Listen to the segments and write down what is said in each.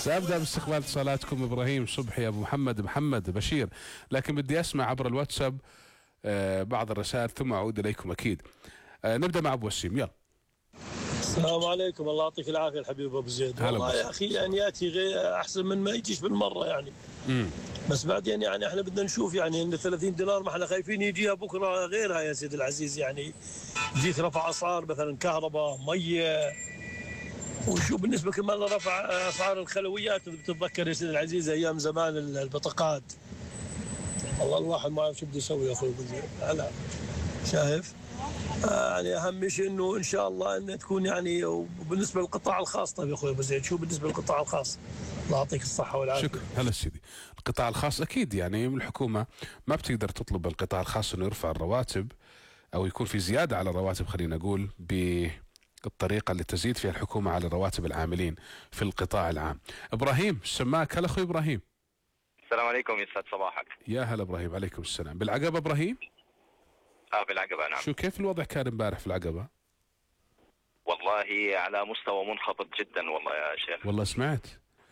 سأبدأ باستقبال اتصالاتكم. إبراهيم صبحي، أبو محمد، محمد بشير، لكن بدي أسمع عبر الواتساب بعض الرسائل ثم أعود إليكم أكيد. نبدأ مع أبو وسيم، يلا. السلام عليكم، الله يعطيك العافية الحبيب أبو زيد. والله يا أخي يعني يأتي غير أحسن من ما يجيش بالمرة يعني. بس بعدين يعني احنا بدنا نشوف يعني ان 30 دينار ما احنا خايفين يجيها بكره غيرها يا سيدي العزيز، يعني يجيك رفع اسعار مثلا كهرباء ميه، وشو بالنسبه كمان رفع اسعار الخلويات. بتتذكر يا سيدي العزيز ايام زمان البطاقات، والله الواحد ما يعرف شو بده يسوي يا اخوي ابو زيد. هلا شايف يعني اهم شيء انه ان شاء الله ان تكون يعني. وبالنسبه للقطاع الخاص، طيب يا اخوي ابو زيد شو بالنسبه للقطاع الخاص؟ الله يعطيك الصحه والعافيه. شكرا. هلا سيدي، القطاع الخاص اكيد يعني الحكومه ما بتقدر تطلب القطاع الخاص انه يرفع الرواتب او يكون في زياده على الرواتب، خلينا نقول بالطريقه اللي تزيد فيها الحكومه على رواتب العاملين في القطاع العام. ابراهيم سماك، هلا اخوي ابراهيم. السلام عليكم، يسعد صباحك. يا هلا ابراهيم، عليكم السلام. بالعقبه ابراهيم؟ بالعقبه نعم. شو كيف الوضع كان امبارح في العقبه؟ والله على مستوى منخفض جدا والله يا شيخ. والله سمعت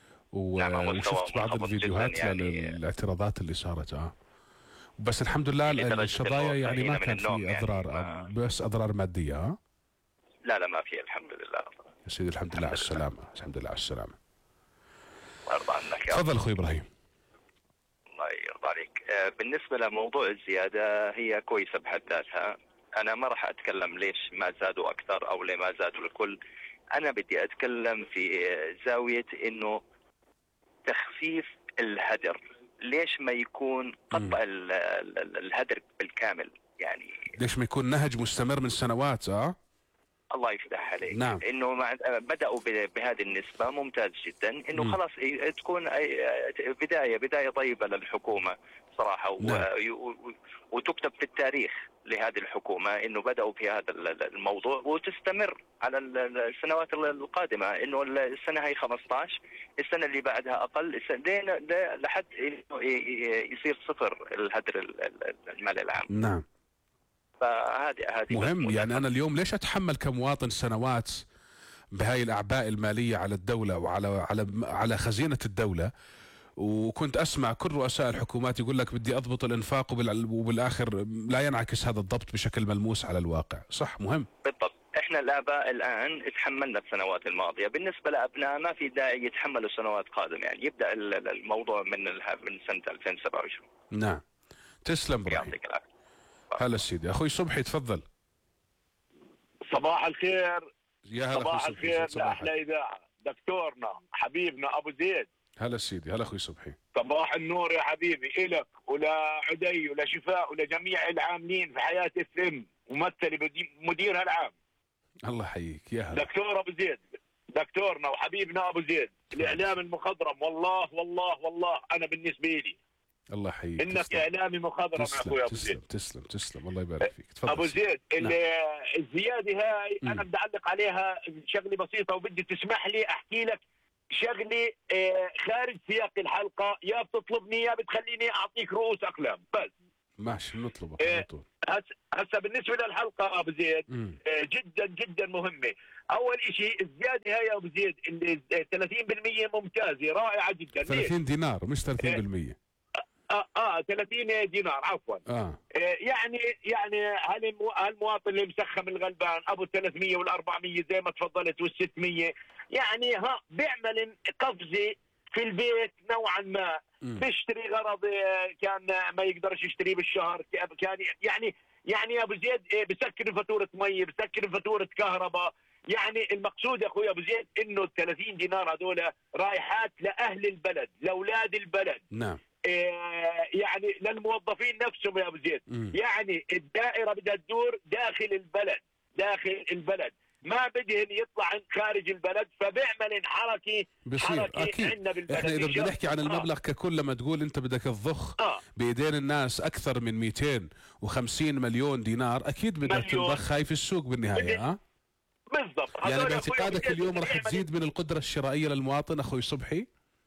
وشفت بعض الفيديوهات يعني الاعتراضات اللي صارت بس الحمد لله القضايا يعني ما كان في اضرار يعني بس اضرار ماديه. لا ما في، الحمد لله يا سيدي. الحمد لله على السلامه. الحمد لله على السلامه. الله يرضى عنك يا تفضل اخوي ابراهيم. الله يرضى عليك. بالنسبه لموضوع الزياده هي كويسه بحد ذاتها، انا ما راح اتكلم ليش ما زادوا اكثر او ليه ما زادوا الكل. انا بدي اتكلم في زاويه انه تخفيف الهدر. ليش ما يكون قطع الهدر بالكامل؟ يعني ليش ما يكون نهج مستمر من سنوات؟ الله يفتح عليك. نعم. انه بدأوا بهذه النسبة ممتاز جدا، انه خلاص تكون بداية طيبة للحكومة صراحة. نعم. وتكتب في التاريخ لهذه الحكومة انه بدأوا في هذا الموضوع، وتستمر على السنوات القادمة. انه السنة هي 15، السنة اللي بعدها اقل، لحد انه يصير صفر الهدر المال العام. نعم. فهذه مهم. يعني أنا اليوم ليش أتحمل كمواطن سنوات بهاي الأعباء المالية على الدولة وعلى على خزينة الدولة، وكنت أسمع كل رؤساء الحكومات يقول لك بدي أضبط الإنفاق وبالآخر لا ينعكس هذا الضبط بشكل ملموس على الواقع. صح، مهم. بالضبط. احنا الآباء الآن تحملنا السنوات الماضية، بالنسبة لأبناء ما في داعي يتحملوا سنوات قادمة، يعني يبدأ الموضوع من سنة 2027. نعم. تسلم ابراهيم. يعطيك العافية. هلا سيدي. اخوي صبحي تفضل. صباح الخير. يا هلا. صباح الخير لاحلى اذاعه، دكتورنا حبيبنا ابو زيد. هلا سيدي. هلا اخوي صبحي. صباح النور يا حبيبي، الك ولعدي ولشفاء ولجميع العاملين في حياه FM، ممثل مديرها العام. الله يحييك. يا هلا دكتور ابو زيد، دكتورنا وحبيبنا ابو زيد، الاعلام المخضرم. والله والله والله انا بالنسبه لي الله يحييك انك تسلم. اعلامي مخضرم يا اخوي ابو زيد. تسلم الله يبارك فيك. تفضل ابو زيد. نعم. الزياده هاي انا بدي اعلق عليها شغله بسيطه، وبدي تسمح لي احكي لك شغله خارج سياق الحلقه، يا بتطلبني يا بتخليني اعطيك رؤوس اقلام. بس ماشي نطلبك على طول. هسه بالنسبه للحلقه ابو زيد جدا جدا مهمه. اول شيء الزياده هاي يا ابو زيد اللي 30% ممتازه رائعه جدا. 30 دينار مش 30%. 30 دينار عفوا. يعني هالمواطن اللي مسخم الغلبان ابو 300 وال400 زي ما تفضلت وال600، يعني بيعمل قفزه في البيت نوعا ما. بيشتري غرض كان ما يقدرش يشتريه بالشهر، كان يعني ابو زيد بسكر فاتوره مي، بسكر فاتوره كهرباء. يعني المقصود يا اخوي ابو زيد انه ال30 دينار هذول رايحات لاهل البلد، لاولاد البلد. نعم. يعني للموظفين نفسهم يا ابو زيد. يعني الدائره بدها تدور داخل البلد، ما بدهن يطلع خارج البلد، فبيعمل حركه عندنا بالبلد. احنا اذا بدنا نحكي عن المبلغ ككل، لما تقول انت بدك تضخ بايدين الناس اكثر من 250 مليون دينار، اكيد بدك تضخ هاي في السوق بالنهايه. بالضبط. يعني باعتقادك اليوم راح تزيد من القدره الشرائيه للمواطن اخوي صبحي؟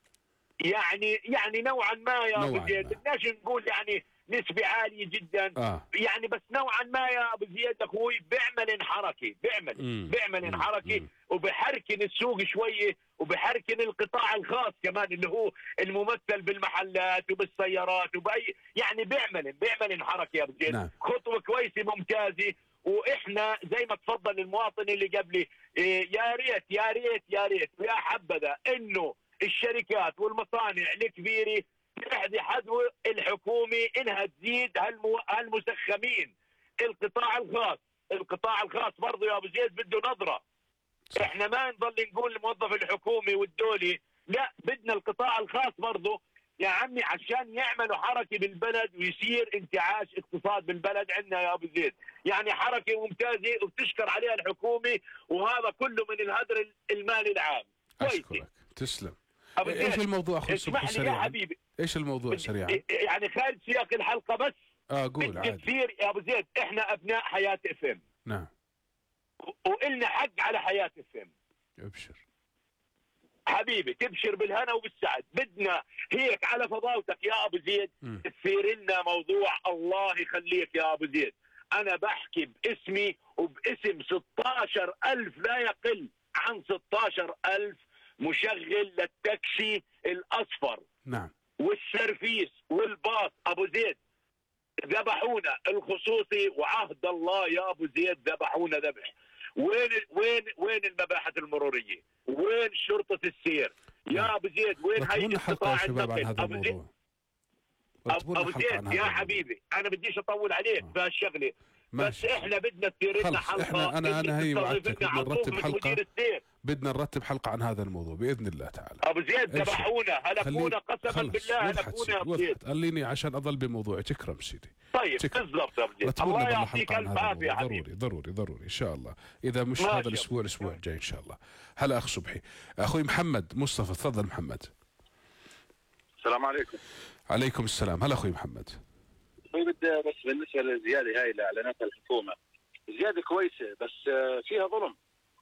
يعني نوعا ما يا ابو زيد، بدناش نقول يعني نسبة عالية جدا. يعني بس نوعا ما يا ابو زيد اخوي بيعمل حركة، بيعمل حركة وبحركن السوق شوية، وبحركن القطاع الخاص كمان اللي هو الممثل بالمحلات وبالسيارات وبأي يعني بيعمل حركة يا أبو زيد. نعم. خطوة كويسة ممتازة. واحنا زي ما تفضل المواطن اللي قبلي، يا ريت يا ريت يا ريت ويا حبذا انه الشركات والمصانع الكبيره تحدي حذو الحكومه انها تزيد هالمسخمين. القطاع الخاص برضه يا ابو زيد بده نظره. احنا ما نضل نقول الموظف الحكومي والدولي، لا بدنا القطاع الخاص برضه يا عمي عشان يعملوا حركه بالبلد ويصير انتعاش اقتصاد بالبلد عندنا يا ابو زيد. يعني حركه ممتازه وبتشكر عليها الحكومه، وهذا كله من الهدر المالي العام. اشكرك تسلم. ايش الموضوع اخوي الصبح سريعا؟ يا حبيبي ايش الموضوع سريعا؟ يعني خارج سياق الحلقه بس قول عادي. كثير يا ابو زيد، احنا ابناء حياه اف ام. نعم. وإلنا حق على حياه اف ام. ابشر حبيبي، تبشر بالهنا وبالسعد. بدنا هيك على فضاوتك يا ابو زيد تثير لنا موضوع. الله يخليك يا ابو زيد، انا بحكي باسمي وباسم 16,000 لا يقل عن 16,000 مشغل للتاكسي الاصفر. نعم. والسرفيس والباص ابو زيد ذبحونا الخصوصي، وعهد الله يا ابو زيد ذبحونا ذبح. وين المباحث المروريه؟ وين شرطه السير؟ يا ابو زيد وين هيئه قطاع النقل؟ ابو زيد يا حبيبي انا بديش اطول عليك بهالشغله، بس احنا بدنا تصير لنا حلقه. انا هي وعدتك بدنا نرتب حلقه عن هذا الموضوع باذن الله تعالى. ابو زيد ذبحونا هلكونا قسما بالله هلكونا يا ابو زيد. خليني عشان اضل بموضوعي. تكرم سيدي. طيب بالضبط يا ابو زيد، الله يعطيك الف عافيه يا حبيبي. ضروري ان شاء الله، اذا مش هذا الاسبوع الجاي ان شاء الله. هلا اخ صبحي. اخوي محمد مصطفى، تفضل محمد. السلام عليكم. عليكم السلام. هلا اخوي محمد. بدي بس بالنسبه للزياده هاي اللي اعلنتها الحكومه، زياده كويسه بس فيها ظلم.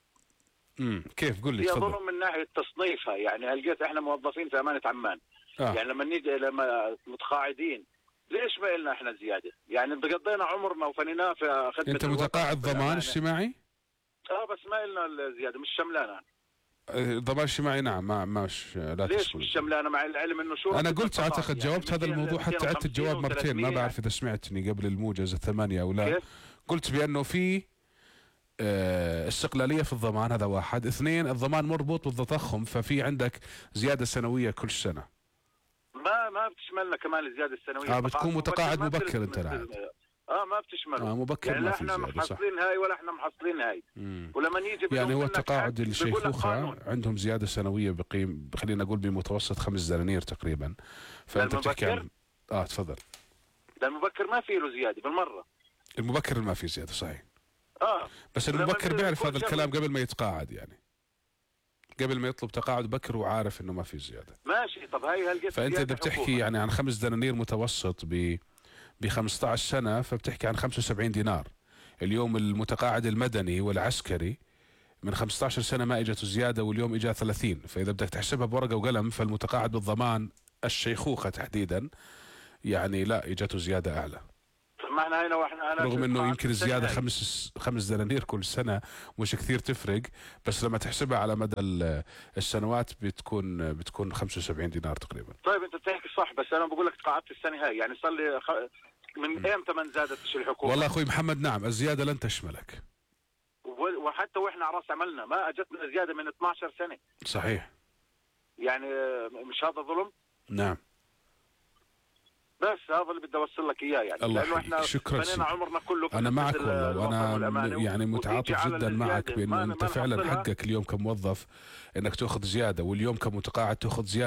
كيف؟ قل لي. فيها ظلم من ناحيه تصنيفها. يعني لقيت احنا موظفين في امانه عمان، يعني لما متقاعدين ليش ما لنا احنا زياده؟ يعني قضينا عمرنا وفنيناه في خدمه. انت متقاعد ضمان اجتماعي؟ بس ما لنا الزياده، مش شملانه. ضمان اجتماعي نعم. ماش لا ليش مش شملانه مع العلم انه شو؟ انا قلت اعتقد جاوبت هذا الموضوع، حتى عدت الجواب مرتين. ما بعرف اذا سمعتني قبل الموجز 8 او لا. قلت بانه في استقلاليه في الضمان، هذا واحد. اثنين، الضمان مربوط بالتضخم، ففي عندك زياده سنويه كل سنه. ما بتشملنا كمان الزياده السنويه. بتكون متقاعد مبكر انت الان. ما بتشمله. مبكر يعني ما لا في احنا زياده. محصلين هاي ولا احنا محصلين هاي. ولما نيجي يعني هو التقاعد الشيخوخه عندهم زياده سنويه بقيم، خلينا نقول بمتوسط 5 دنانير تقريبا. فانت بتحكي عن تفضل. ده المبكر ما فيه له زياده بالمره. المبكر ما فيه زياده صحيح. بس المبكر بيعرف هذا الكلام قبل ما يتقاعد، يعني قبل ما يطلب تقاعد بكر وعارف انه ما في زياده. ماشي. طب هاي فانت اذا بتحكي يعني عن 5 دنانير متوسط ب 15 سنه، فبتحكي عن 75 دينار. اليوم المتقاعد المدني والعسكري من 15 سنه ما اجته زياده، واليوم اجى 30. فاذا بدك تحسبها بورقه وقلم، فالمتقاعد بالضمان الشيخوخه تحديدا يعني لا اجته زياده اعلى. معنا هنا واحنا رغم انه يمكن الزياده 5 دنانير كل سنه مش كثير تفرق، بس لما تحسبها على مدى السنوات بتكون 75 دينار تقريبا. طيب انت بتحكي صح، بس انا بقول لك تقاعدت السنه هاي، يعني صار لي من ايمتى ما زادت الحكومه؟ والله اخوي محمد نعم، الزياده لن تشملك. وحتى واحنا على راس عملنا ما اجتنا زياده من 12 سنه. صحيح. يعني مش هذا ظلم؟ نعم. بس هذا اللي بدي اوصل لك اياه، يعني لانه احنا فنينا عمرنا كله. انا معك والله، وانا يعني متعاطف جدا معك بانه انت فعلا حقك اليوم كموظف انك تاخذ زياده، واليوم كمتقاعد تاخذ زياده.